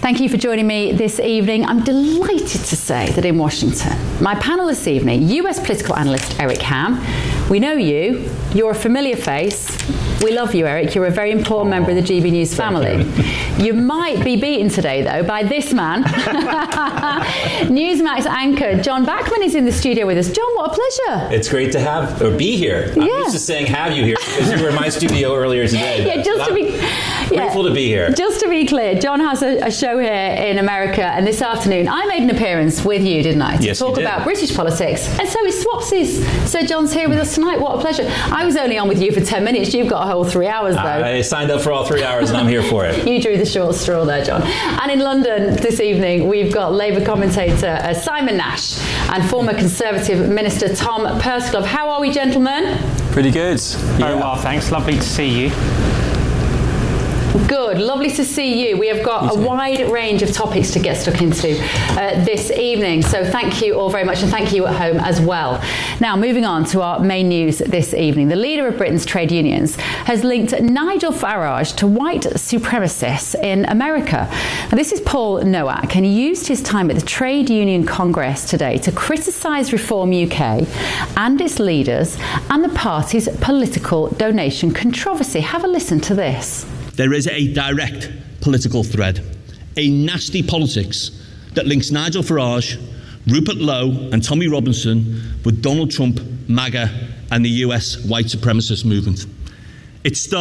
Thank you for joining me this evening. I'm delighted to say that in Washington, my panel this evening, US political analyst Eric Ham. We know you. You're a familiar face. We love you, Eric. You're a very important member of the GB News family. You might be beaten today, though, by this man. Newsmax anchor John Bachman is in the studio with us. John, what a pleasure. It's great to be here. I'm used to saying have you here because you were in my studio earlier today. Grateful to be here. Just to be clear, John has a show here in America, and this afternoon I made an appearance with you, didn't I? To talk about British politics. And so is Swapsies. So John's here with us tonight. What a pleasure. I was only on with you for 10 minutes. You've got a whole 3 hours, though. I signed up for all 3 hours and I'm here for it. You drew the short straw there, John. And in London this evening, we've got Labour commentator Simon Nash and former Conservative Minister Tom Pursglove. How are we, gentlemen? Pretty good. Very well, thanks. Lovely to see you. Good, lovely to see you. We have got a wide range of topics to get stuck into this evening. So thank you all very much, and thank you at home as well. Now, moving on to our main news this evening. The leader of Britain's trade unions has linked Nigel Farage to white supremacists in America. Now, this is Paul Nowak, and he used his time at the Trade Union Congress today to criticise Reform UK and its leaders and the party's political donation controversy. Have a listen to this. There is a direct political thread, a nasty politics that links Nigel Farage, Rupert Lowe and Tommy Robinson with Donald Trump, MAGA and the US white supremacist movement. It starts